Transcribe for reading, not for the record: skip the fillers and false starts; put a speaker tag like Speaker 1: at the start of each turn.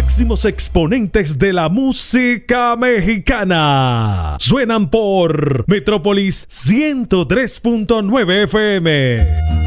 Speaker 1: máximos exponentes de la música mexicana. Suenan por Metrópolis 103.9 FM.